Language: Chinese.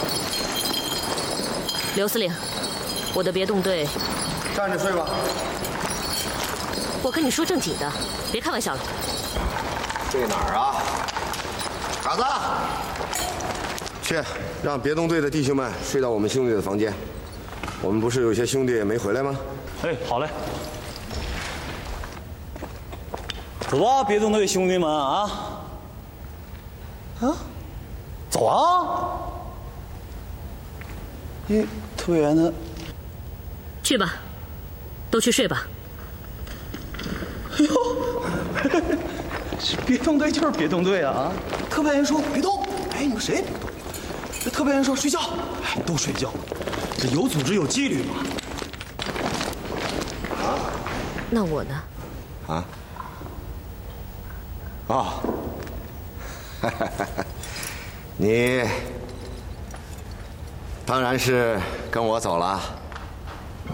刘司令，我的别动队， 站着睡吧。 我跟你说正经的，别开玩笑了。 睡哪儿啊？卡子，去让别动队的弟兄们睡到我们兄弟的房间。我们不是有些兄弟没回来吗？ 哎，好嘞。走吧，别动队兄弟们啊！啊，走啊！特派员呢？ 去吧，都去睡吧。 哎呦，别动队就是别动队啊！特派员说别动，哎，你们谁也别动。这特派员说睡觉，哎，都睡觉。这有组织有纪律嘛。 啊？那我呢？ 啊？哦，你当然是跟我走了。